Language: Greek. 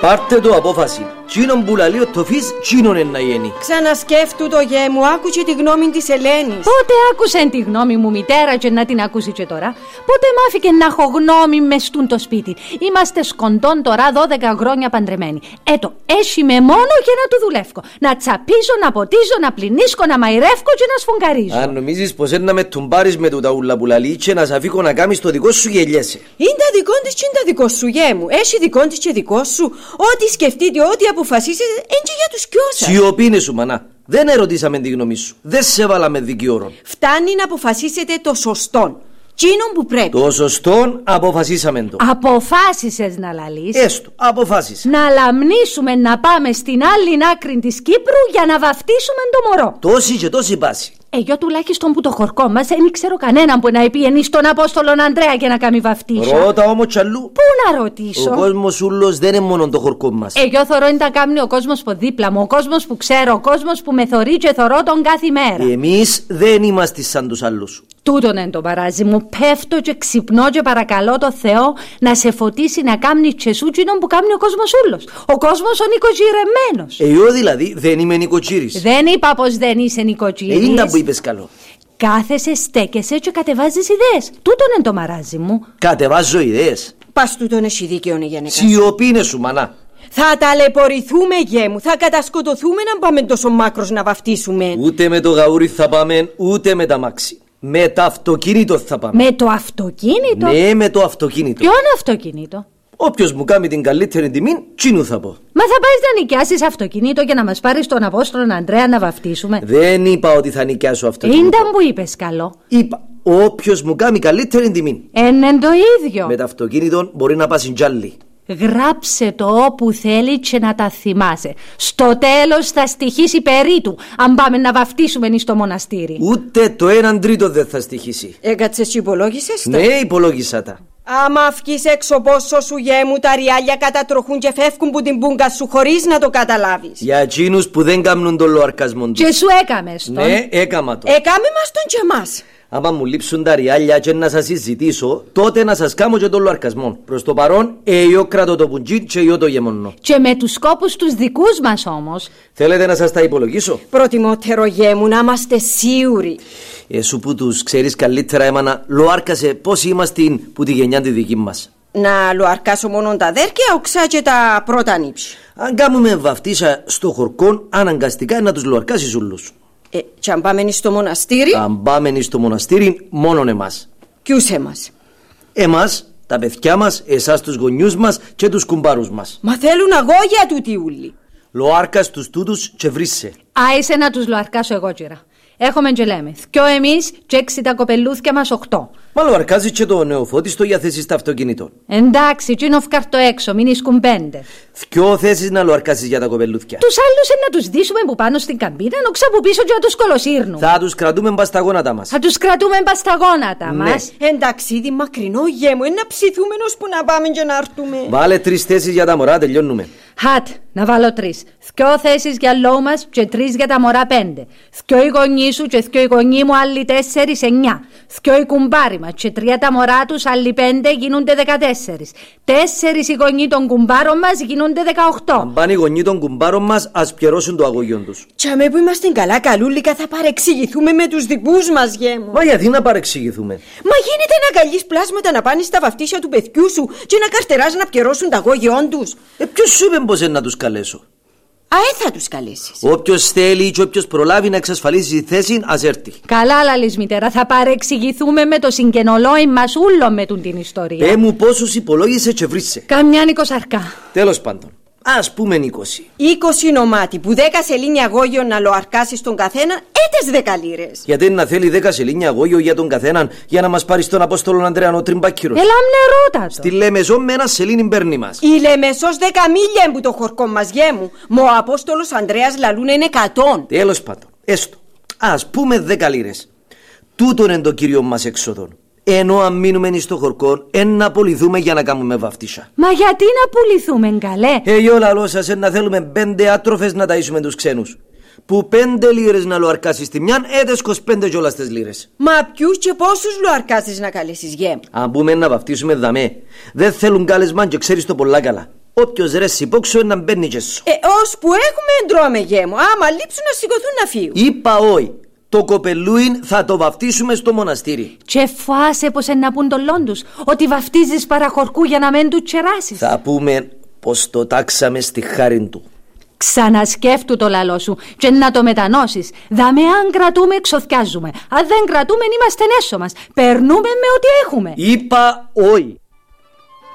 Πάρτε το απόφαση. Τσίνον που λαλεί ο Τοφής, τσίνον είναι να γίνει. Ξανασκέφτου το γε μου, άκουσε τη γνώμη της Ελένης. Πότε άκουσε τη γνώμη μου μητέρα και να την ακούσει και τώρα? Πότε μάθηκε να έχω γνώμη μες στούν το σπίτι? Είμαστε σκοντών τώρα 12 χρόνια παντρεμένοι. Έχει με μόνο και να του δουλεύω. Να τσαπίσω, να ποτίζω, να πλυνίσκω, να μαϊρεύκω και να σφουγγαρίζω. Αν νομίζεις πως να με τουμπάρεις με τούτα ούλα που λαλεί και να σ' αφήκω να κάνεις το δικό σου, γελιέσαι. Είναι τα δικό της και είναι τα δικό σου γε μου. Έχει δικό της και δικό σου. Ό,τι σκεφτείτε, ό,τι αποφασίσετε, είναι και για τους κοιό σας. Σιωπήνε σου, μανά. Δεν ερωτήσαμε τη γνώμη σου. Δεν σε βάλαμε δικαιώρων. Φτάνει να αποφασίσετε το σωστόν. Τσίνον που πρέπει. Το σωστόν αποφασίσαμε το. Αποφάσισες να λαλείς. Έστω, αποφάσισα. Να λαμνήσουμε να πάμε στην άλλη άκρη της Κύπρου για να βαφτίσουμε το μωρό. Τόση και τόση πάση. Εγώ τουλάχιστον που το χορκό μας δεν ξέρω κανέναν που να επιενεί στον Απόστολον Ανδρέα και να κάνει βαφτίσια. Ρώτα όμως τσαλού. Πού να ρωτήσω? Ο κόσμος ούλος δεν είναι μόνο το χορκό μας. Εγώ θωρώ είναι τα κάνει ο κόσμος που δίπλα μου, ο κόσμος που ξέρω, ο κόσμος που με θωρεί και θωρώ τον κάθε μέρα. Εμείς δεν είμαστε σαν τους άλλους. Τούτον είναι το παράζι μου. Πέφτω και ξυπνώ και παρακαλώ το Θεό να σε φωτίσει να κάνει τσεσούτσινον που κάνει ο κόσμος ούλος. Ο κόσμος ο νοικοκυρεμένος. Εγώ δηλαδή δεν είμαι νοικοτσίρης. Δεν είπα πως δεν είσαι νοικοτσίρης. Είναι που είπες καλό. Κάθεσαι, στέκεσαι και κατεβάζεις ιδέες. Τούτον είναι το μαράζι μου. Κατεβάζω ιδέες. Πας τούτον έχει δίκαιο η γενικά. Σιωπήνε σου, μανά. Θα ταλαιπωρηθούμε γε μου. Θα κατασκοτωθούμε να πάμε τόσο μάκρος να βαφτίσουμε. Ούτε με το γαούρι θα πάμε, ούτε με τα μάξι. Με το αυτοκίνητο θα πάμε. Με το αυτοκίνητο? Ναι, με το αυτοκίνητο. Ποιον αυτοκίνητο? Όποιος μου κάνει την καλύτερη τιμή, τσίνου θα πω. Μα θα πάεις να νοικιάσεις αυτοκίνητο και να μας πάρεις τον Απόστολον Ανδρέα να βαφτίσουμε? Δεν είπα ότι θα νοικιάσω αυτοκίνητο. Ήνταν που είπες καλό. Είπα, όποιος μου κάνει καλύτερη τιμή. Είναι το ίδιο. Με το αυτοκίνητο μπορεί να πάσει τζάλι. Γράψε το όπου θέλει και να τα θυμάσαι. Στο τέλος θα στοιχήσει περί του αν πάμε να βαφτίσουμε στο μοναστήρι. Ούτε το 1/3 δεν θα στοιχήσει. Έκατσες και υπολόγισες τα? Ναι, υπολόγισα τα. Άμα αυκείς έξω πόσο σου γε μου, τα ριάλια κατατροχούν και φεύγουν που την πούγκα σου χωρίς να το καταλάβεις. Για εκείνους που δεν κάνουν τον λοαρκασμό τους. Και σου έκαμες τον. Ναι, έκαμα το. Έκαμε μας τον και εμάς. Άμα μου λείψουν τα ριάλια και να σας συζητήσω, τότε να σας κάνω και τον λοαρκασμό. Προς το παρόν, εγώ κρατώ το πουντζί και εγώ το γεμονώ. Και με τους σκόπους τους δικούς μας όμως. Θέλετε να σας τα υπολογίσω? Προτιμότερο γε μου να είμαστε σίγουροι. Εσύ που τους ξέρεις καλύτερα, έμανα, λοάρκασε πώς είμαστε που τη γενιά τη δική μας. Να λοαρκάσω μόνο τα δέρκια, οξά και τα πρώτα νύψη. Αν κάνουμε βαφτίσα στο χορκόν, αναγκαστικά να τους λοαρκάσεις ούλους. Και αν πάμε στο μοναστήρι? Αν πάμε στο μοναστήρι, μόνον εμάς. Ποιους εμάς? Εμάς, τα παιδιά μας, εσάς τους γονιούς μας και τους κουμπάρους μας. Μα θέλουν αγώγια τούτοι ούλοι. Λοάρκας τους τούτους και βρίσσε. Άισε να τους λοαρκάσω εγώ κύρα. Έχουμε και λέμε, 2 εμείς και 6 τα κοπελούθια μας 8. Μα λοαρκάζει και το νεοφώτιστο για θέσεις στα αυτοκίνητο. Εντάξει, τι είναι φκαρτο έξω, μην ίσκουν 5. 2 θέσεις να λοαρκάσεις για τα κοπελούθια. Τους άλλους να τους δείσουμε που πάνω στην καμπίνα, νοξά που πίσω και να τους κολοσύρνουν. Θα τους κρατούμε μπας στα γόνατα μας. Θα τους κρατούμε μπας στα γόνατα μας. Εντάξει, ήδη μακρινό γε μου, να ψηθούμε ώσπου να πάμε και να έρθουμε. Βάλε 3 θέσεις για τα μωρά, τελειώνουμε. Χατ, να βάλω 3. 2 θέσεις για λόγου μας και 3 για τα μωρά 5. 2 οι γονείς σου και 2 οι γονείς μου άλλοι 4, 9. 2 οι κουμπάροι μας και 3 τα μωρά τους άλλοι 5 γίνονται 14. 4 οι γονείς των κουμπάρων μας γίνονται 18. Αν πάνε οι γονείς των κουμπάρων μας, ας πιερώσουν το αγωγιόν τους. Κι αμέ που είμαστε καλά καλούλικα θα παρεξηγηθούμε με τους δικούς μας γε μου. Μα γιατί να παρεξηγηθούμε? Μα γίνεται να καλείς πλάσματα να πάνε στα βαφτίσια του παιδιού σου και να καρτεράς να πιερώσουν τα αγώγιόν τους. Ποιος σου είπε πως να τους καλέσω? Θα τους καλέσεις. Όποιος θέλει και όποιος προλάβει να εξασφαλίσει τη θέση, ας έρθει. Καλά λαλείς μητέρα, θα παρεξηγηθούμε με το συγγενολόι μας ούλο με την ιστορία. Πέ μου πόσους υπολόγισε και βρίσσε. Καμιά νοικοσαρκά. Τέλος πάντων, ας πούμε 20. 20 νομάτι που 10 σελήνια αγώγιο να λοαρκάσεις τον καθένα, έτες 10 λίρες. Γιατί να θέλει 10 σελήνια αγώγιο για τον καθέναν για να μας πάρει στον Απόστολο Ανδρέα ο Τριμπάκυρος? Έλα μνερότατο. Στη Λεμεσό με 1 σελήνη παίρνει μας. Η Λεμεσός 10 μίλια που το χορκό μας γε μου. Μα ο Απόστολος Ανδρέας λαλούν είναι 100. Τέλος πάντων, έστω. Ας πούμε 10 λίρες. Τούτον είναι το κύριο μας έξοδο. Ενώ αν μείνουμε στο χορκό, να απολυθούμε για να κάνουμε βαφτίσα. Μα γιατί να πουληθούμε καλέ? Εγώ λαλό σας να θέλουμε 5 άτροφες να ταΐσουμε τους ξένους. Που 5 λίρες να λοαρκάσεις τη μιαν, έτες 25 κιόλας τις λίρες. Μα ποιους και πόσους λοαρκάσεις να καλέσεις γε? Αν πούμε να βαφτίσουμε δαμέ, δεν θέλουν κάλεσμα και ξέρεις το πολλά καλά. Όποιος ρε σιπόξω να μπαίνει και σου. Ώσπου έχουμε εντρώμε γέ μου. Άμα λείψουν να σηκωθούν να φύγουν. Είπα όχι. Το κοπελούιν θα το βαφτίσουμε στο μοναστήρι. Και φάσε πως να πούν τον λόντους, ότι βαφτίζεις παραχωρκού για να μην του τσεράσεις. Θα πούμε πως το τάξαμε στη χάρη του. Ξανασκέφτου το λαλό σου και να το μετανώσεις. Δαμε αν κρατούμε εξοθιάζουμε. Αν δεν κρατούμε είμαστε έσω μας. Περνούμε με ό,τι έχουμε. Είπα όχι.